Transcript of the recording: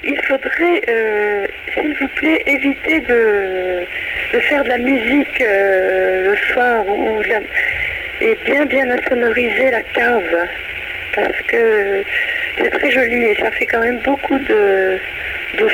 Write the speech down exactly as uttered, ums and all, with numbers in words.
il faudrait, euh, s'il vous plaît, éviter de, de faire de la musique euh, le soir ou de la- et bien bien insonoriser la cave parce que c'est très joli et ça fait quand même beaucoup de,